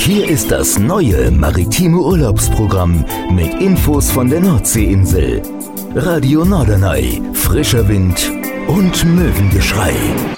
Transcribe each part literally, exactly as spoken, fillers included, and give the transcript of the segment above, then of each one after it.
Hier ist das neue maritime Urlaubsprogramm mit Infos von der Nordseeinsel. Radio Norderney, frischer Wind und Möwengeschrei.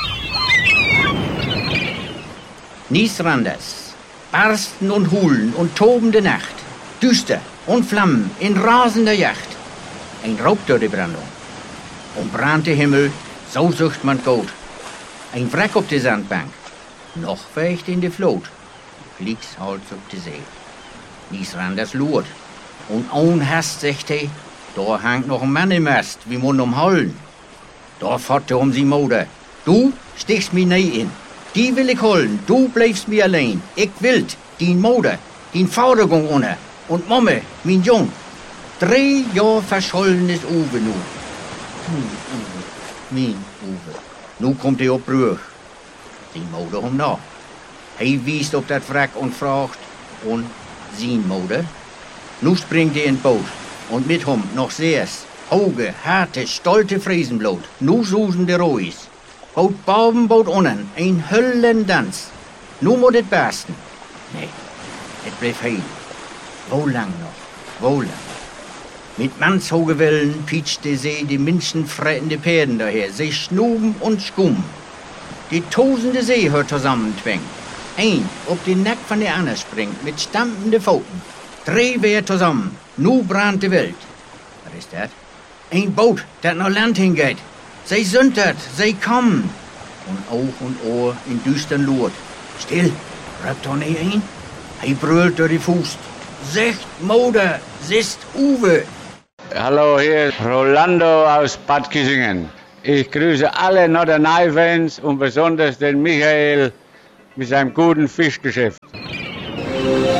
Niesranders, Barsten und Hulen und tobende Nacht, düster und Flammen in rasender Yacht. Ein Raub durch die Brandung. Und brannte Himmel, so sucht man Gold. Ein Wrack auf der Sandbank, noch weicht in die Floot. Fliegshals auf die See. Niesranders lurt. Und ohn Hast, sagt he, da hangt noch ein Mann im Mast, wie Mund umholen. Da fährt er um sie Mode. Du stichst mi nie in. Die will ich holen, du bleibst mir allein. Ich will din Mode, din Vorderung ohne. Und Momme, mein Jung. Drei Jahr verschollen ist Uwe nu. Hm, Uwe, mein Uwe. Nu kommt er auf Brüch. Die Mode um nach. Hij wiest op dat wrak und fragt, und sein Mode? Nu springt er in Boot, und mit hom noch seers. Hoge, harte, stolte Friesenblut. Nu susen de Rois. Boot boven, boot unnen, ein Höllendans. Nu moet het bersten. Nee, het bleef heil. Wo lang noch? Wo lang? Mit mannshoge Wellen pietscht de See die menschenfrettende Pferden daher. Sie schnuben und skummen. Die tosende See hört zusammentwängen. Ein op den Nack von der Anne springt mit stampende Pfoten. Drei wer zusammen. Nu brannt die Welt. Was ist das? Ein Boot, dat nach Land hingeht. Sie sündert, sie kommen. Und Auge und Ohr in düstern Lurt. Still, röpt doch nicht ein. Hij brüllt durch die Fuß. Secht Mode, sist Uwe. Hallo, hier ist Rolando aus Bad Kissingen. Ich grüße alle Norderney-Fans und besonders den Michael mit seinem guten Fischgeschäft.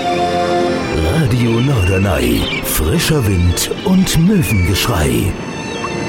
Radio Norderney, frischer Wind und Möwengeschrei.